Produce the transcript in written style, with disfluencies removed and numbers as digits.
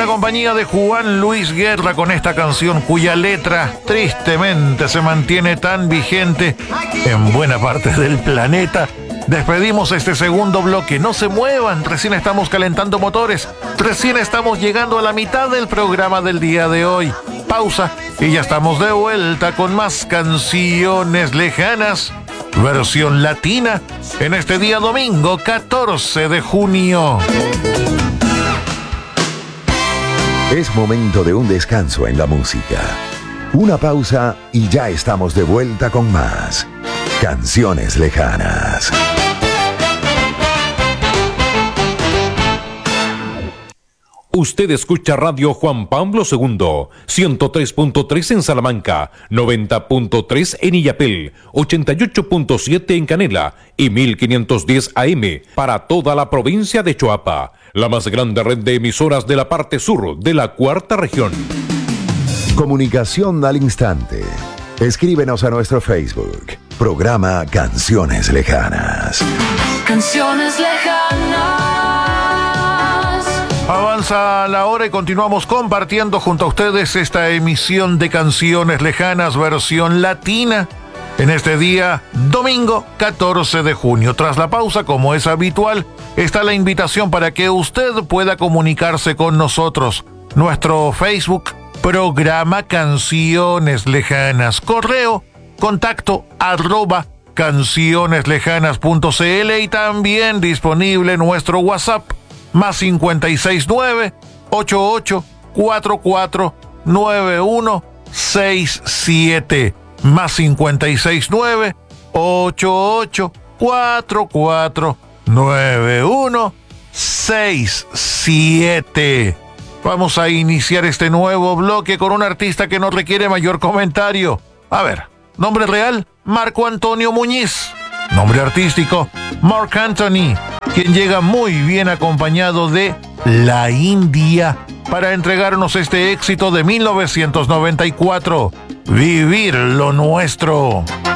compañía de Juan Luis Guerra con esta canción cuya letra tristemente se mantiene tan vigente en buena parte del planeta. Despedimos este segundo bloque. No se muevan, recién estamos calentando motores. Recién estamos llegando a la mitad del programa del día de hoy. Pausa y ya estamos de vuelta con más canciones lejanas, versión latina, en este día domingo 14 de junio. Es momento de un descanso en la música. Una pausa y ya estamos de vuelta con más canciones lejanas. Usted escucha Radio Juan Pablo II, 103.3 en Salamanca, 90.3 en Illapel, 88.7 en Canela y 1510 AM para toda la provincia de Choapa, la más grande red de emisoras de la parte sur de la cuarta región. Comunicación al instante. Escríbenos a nuestro Facebook, programa Canciones Lejanas. Canciones lejanas. Avanza la hora y continuamos compartiendo junto a ustedes esta emisión de Canciones Lejanas, versión latina, en este día domingo 14 de junio. Tras la pausa, como es habitual, está la invitación para que usted pueda comunicarse con nosotros. Nuestro Facebook, programa Canciones Lejanas. Correo, contacto @cancioneslejanas.cl y también disponible nuestro WhatsApp. Más 569-8844-9167. Más 569-8844-9167. Vamos a iniciar este nuevo bloque con un artista que no requiere mayor comentario. A ver, nombre real, Marco Antonio Muñiz. Nombre artístico, Marc Anthony, quien llega muy bien acompañado de La India para entregarnos este éxito de 1994, Vivir lo Nuestro.